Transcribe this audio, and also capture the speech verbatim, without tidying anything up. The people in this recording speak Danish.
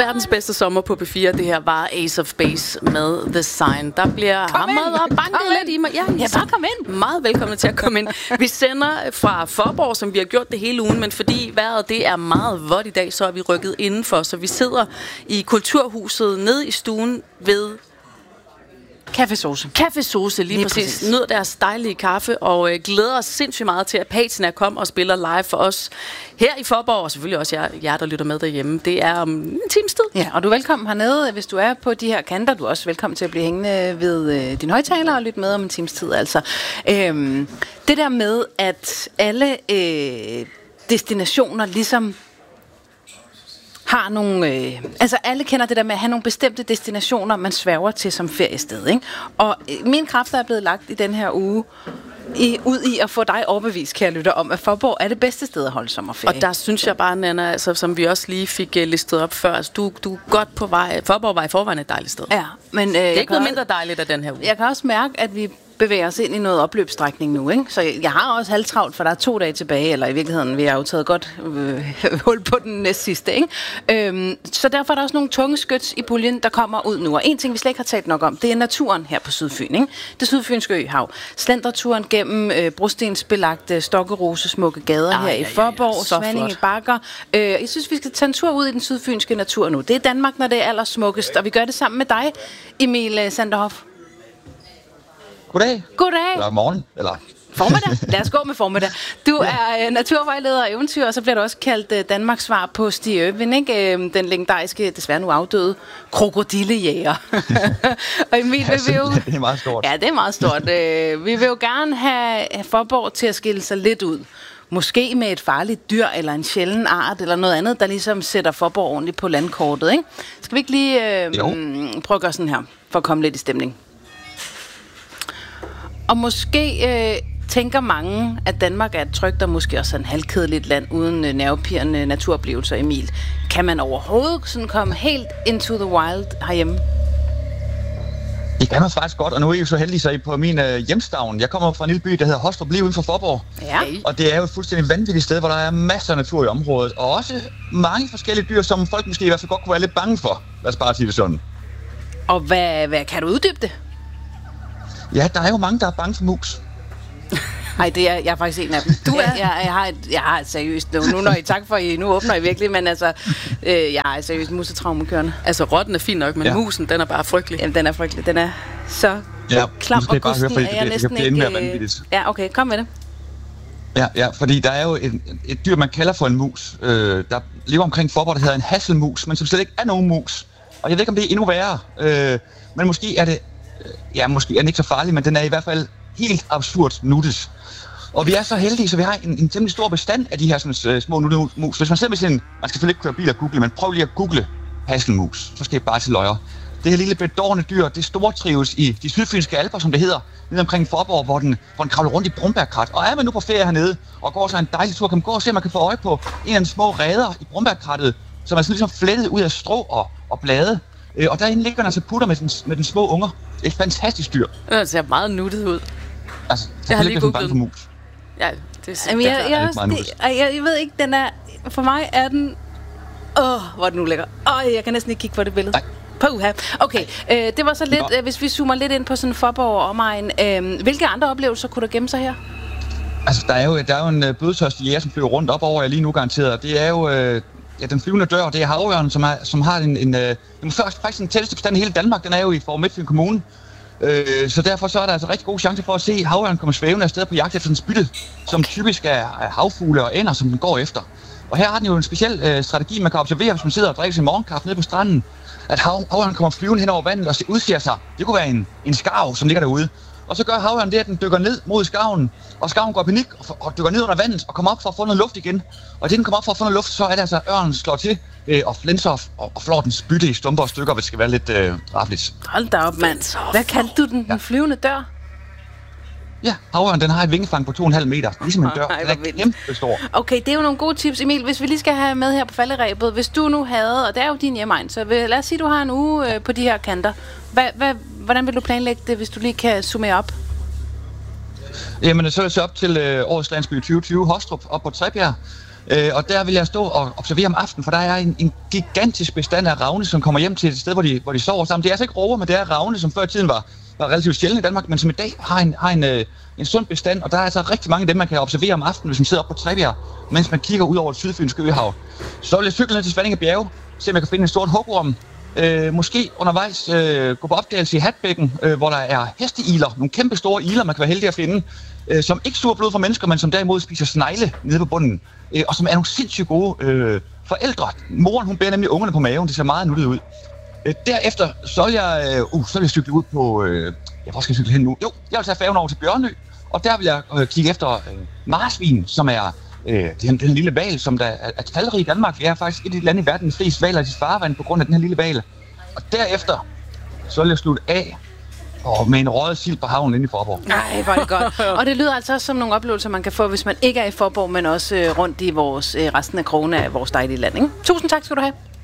Verdens bedste sommer på P fire, det her var Ace of Base med The Sign. Der bliver hamret og banket lidt i mig. Ja, ja, bare kom ind. Meget velkommen til at komme ind. Vi sender fra Faaborg, som vi har gjort det hele ugen, men fordi vejret det er meget vådt i dag, så er vi rykket indenfor. Så vi sidder i Kulturhuset nede i stuen ved Kaffesauce. Kaffesauce, lige, lige præcis. præcis. Nød deres dejlige kaffe, og øh, glæder os sindssygt meget til, at Patina kommer og spiller live for os her i Faaborg, og selvfølgelig også jer, jer, der lytter med derhjemme. Det er om en times tid. Ja, og du er velkommen hernede, hvis du er på de her kanter. Du er også velkommen til at blive hængende ved øh, din højtaler og lytte med om en times tid. Altså. Øhm, det der med, at alle øh, destinationer ligesom har nogle, øh, altså alle kender det der med at have nogle bestemte destinationer, man sværger til som feriested, ikke? Og øh, mine kræfter er blevet lagt i den her uge i, ud i at få dig overbevist, kære lytter, om at Faaborg er det bedste sted at holde sommerferie. Og der synes jeg bare, Nanna, altså, som vi også lige fik uh, listet op før, altså, du, du er godt på vej. Faaborg var i forvejen et dejligt sted. Ja, men øh, det er ikke noget mindre dejligt af den her uge. Jeg kan også mærke, at vi bevæger os ind i noget opløbsstrækning nu, ikke? Så jeg har også halvtravlt, for der er to dage tilbage, eller i virkeligheden, vi har jo taget godt øh, hul på den næste sidste, ikke? Øhm, så derfor er der også nogle tunge skyts i puljen, der kommer ud nu. Og en ting, vi slet ikke har talt nok om, det er naturen her på Sydfyn, ikke? Det Sydfynske Øhav. Slendreturen gennem øh, brostensbelagte Stokkerose smukke gader Ej, her i Faaborg, ja, ja. Svanninge Bakker. Øh, jeg synes, vi skal tage en tur ud i den sydfynske natur nu. Det er Danmark, når det er allersmukkest, og vi gør det sammen med dig, Emil Sanderhoff. Goddag. Goddag. Eller morgen, eller... Formiddag. Lad os gå med formiddag. Du er uh, naturvejleder og eventyr, og så bliver du også kaldt uh, Danmarks svar på Stig Irwin, ikke? Uh, den legendariske, desværre nu afdøde, krokodillejæger. Og Emil, ja, vi vil jo... det er meget stort. Ja, det er meget stort. Uh, vi vil jo gerne have Faaborg til at skille sig lidt ud. Måske med et farligt dyr, eller en sjælden art, eller noget andet, der ligesom sætter Faaborg ordentligt på landkortet, ikke? Skal vi ikke lige uh, prøve at gøre sådan her, for at komme lidt i stemning? Og måske øh, tænker mange, at Danmark er et trygt og måske også en halvkedeligt land uden øh, nervepirrende naturoplevelser, Emil. Kan man overhovedet sådan komme helt into the wild herhjemme? Det kan man faktisk godt, og nu er I jo så heldige, så I på min øh, hjemstavn. Jeg kommer fra en lille by, der hedder Hostrup, lige uden for Faaborg. Ja. Og det er jo et fuldstændig vanvittigt sted, hvor der er masser af natur i området. Og også mange forskellige dyr, som folk måske i hvert fald godt kunne være lidt bange for. Lad os bare sige det sådan. Og hvad, hvad kan du uddybe det? Ja, der er jo mange, der er bange for mus. Nej, det er jeg er faktisk en af dem. Du er? Jeg, jeg, jeg, har, et, jeg har et seriøst... Nu, nu når I tak for, I nu åbner I virkelig, men altså... Øh, jeg har et seriøst musetraume kørende. Altså, rotten er fin nok, men ja. Musen, den er bare frygtelig. Jamen, den er frygtelig. Den er så ja, klam og gusten, høre, er jeg det, næsten det ikke... vanvittigt. Ja, okay, kom med det. Ja, ja, fordi der er jo et, et dyr, man kalder for en mus, øh, der lever omkring Faaborg, der hedder en hasselmus, men som slet ikke er nogen mus. Og jeg ved ikke, om det er endnu værre, øh, men måske er det... Ja, måske er den ikke så farlig, men den er i hvert fald helt absurd nuttet. Og vi er så heldige, så vi har en, en temmelig stor bestand af de her sådan, uh, små nuttemus. Hvis man sidder med sin... Man skal selvfølgelig ikke køre bil og google, men prøv lige at google hasselmus. Så skal I bare til løjer. Det her lille bedårende dyr, det stortrives i de sydfynske alper, som det hedder, nede omkring Faaborg, hvor den, hvor den kravler rundt i Brombærkrat. Og er man nu på ferie hernede, og går så en dejlig tur, kan man gå og se, om man kan få øje på en af de små reder i Brombærkrattet, som er sådan ligesom flettet ud af strå og, og blade. Og derinde ligger den altså putter med den, med den små unger. Det er et fantastisk dyr. Det ser meget nuttet ud. Altså, jeg har lige googlet den. Mus. Ja, det er Jamen, jeg, jeg, jeg, det, jeg, jeg ved ikke, den er... For mig er den... Åh, oh, hvor er den nu lækker. Åh, oh, jeg kan næsten ikke kigge på det billede. Nej. Puha. Okay, øh, det var så lidt... Øh, hvis vi zoomer lidt ind på sådan Faaborg og omegn. Øh, hvilke andre oplevelser kunne der gemme sig her? Altså, der er jo, der er jo en uh, bødetørstig jæger, som flyver rundt op over jer lige nu garanteret. Det er jo... Uh, Ja, den flyvende dør, det er havørnen, som, er, som har en, en, øh, den først faktisk den tætteste bestand i hele Danmark. Den er jo i Faaborg Midtfyn Kommune. Øh, så derfor så er der altså rigtig gode chancer for at se havørnen komme svævende afsted på jagt efter en spytte, som typisk er, er havfugle og ænder, som den går efter. Og her har den jo en speciel øh, strategi, man kan observere, hvis man sidder og drikker sin morgenkaffe nede på stranden, at hav, havørnen kommer flyvende hen over vandet og udser sig. Det kunne være en, en skarv, som ligger derude. Og så gør havørnen det, at den dykker ned mod skarven, og skarven går i panik og, og dykker ned under vandet og kommer op for at få noget luft igen. Og det den kommer op for at få noget luft, så er det altså, at ørnen slår til øh, og flænser og, og flår den spytte i stumper og stykker, hvis det skal være lidt øh, rafligt. Hold da op, mand. Hvad kaldte du den? Den flyvende dør? Ja, havørnen, den har et vingefang på to komma fem meter, ligesom en dør. Ej, den er kæmpe stor. Okay, det er jo nogle gode tips, Emil. Hvis vi lige skal have med her på falderæbet, hvis du nu havde, og det er jo din hjemegn, så vil, lad os sige, du har en uge øh, på de her kanter. Hvad, hvad, hvordan vil du planlægge det, hvis du lige kan summere op? Jamen, så er det så op til øh, årets landsby tyve tyve, Hostrup, op på Trebjerg. Øh, og der vil jeg stå og observere om aftenen, for der er en, en gigantisk bestand af ravne, som kommer hjem til et sted, hvor de, hvor de sover sammen. Det er altså ikke råger, men det er ravne, som før i tiden var, var relativt sjældent i Danmark, men som i dag har en, har en, øh, en sund bestand, og der er altså rigtig mange af dem, man kan observere om aftenen, hvis man sidder op på Trebjerg, mens man kigger ud over det sydfynske øhav. Så vil jeg cykle ned til Svanninge Bjerge, se om jeg kan finde en stort hugorm. Øh, måske undervejs øh, gå på opdagelse i Hatbækken, øh, hvor der er hesteiler, nogle kæmpe store iler, man kan være heldig at finde, øh, som ikke suger blod fra mennesker, men som derimod spiser snegle nede på bunden, øh, og som er nogle sindssygt gode øh, forældre. Moren, hun bærer nemlig ungerne på maven, det ser meget nuttet ud. Øh, derefter, så vil jeg, øh, uh, så vil jeg cykle ud på, øh, ja, hvor skal jeg cykle hen nu? Jo, jeg vil tage færgen over til Bjørnø, og der vil jeg øh, kigge efter øh, marsvin, som er Øh, den, den lille hval, som der er, er talrig i Danmark. Vi er faktisk et af de lande i verden, der flest hvaler i sit farvand på grund af den her lille hval. Og derefter, så vil jeg slutte af og med en røget sild på havnen inde i Faaborg. Nej, hvor er det godt. Og det lyder altså også som nogle oplevelser, man kan få, hvis man ikke er i Faaborg, men også øh, rundt i vores, øh, resten af krogene af vores dejlige land. Ikke? Tusind tak skal du have.